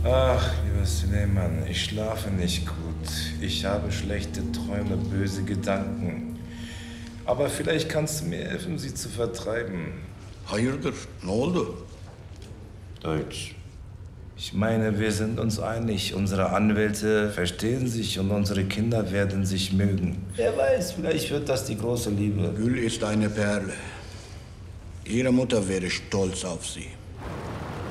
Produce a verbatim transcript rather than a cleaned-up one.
Ach, lieber Süleyman, ich schlafe nicht gut. Ich habe schlechte Träume, böse Gedanken. Aber vielleicht kannst du mir helfen, sie zu vertreiben. Hayırdır? Ne oldu? Deutsch. Ich meine, wir sind uns einig. Unsere Anwälte verstehen sich und unsere Kinder werden sich mögen. Wer weiß, vielleicht wird das die große Liebe. Gül ist eine Perle. Ihre Mutter wäre stolz auf sie.